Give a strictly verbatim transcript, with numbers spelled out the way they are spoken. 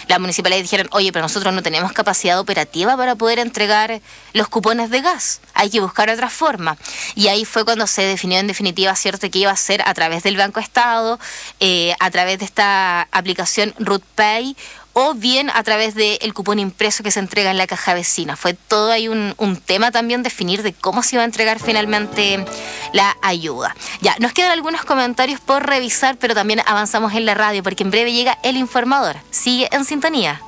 las municipalidades dijeron, oye, pero nosotros no tenemos capacidad operativa para poder entregar los cupones de gas, hay que buscar otra forma. Y ahí fue cuando se definió en definitiva, cierto, que iba a ser a través del Banco Estado, eh, a través de esta aplicación RUTPay, o bien a través del cupón impreso que se entrega en la caja vecina. Fue todo ahí un, un tema también definir de cómo se iba a entregar finalmente la ayuda. Ya, nos quedan algunos comentarios por revisar, pero también avanzamos en la radio, porque en breve llega El Informador. Sigue en sintonía.